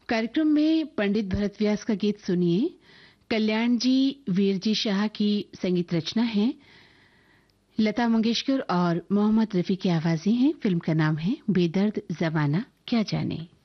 कार्यक्रम में पंडित भरत व्यास का गीत सुनिए। कल्याण जी वीर जी शाह की संगीत रचना है। लता मंगेशकर और मोहम्मद रफी की आवाजें हैं। फिल्म का नाम है बेदर्द जमाना क्या जाने।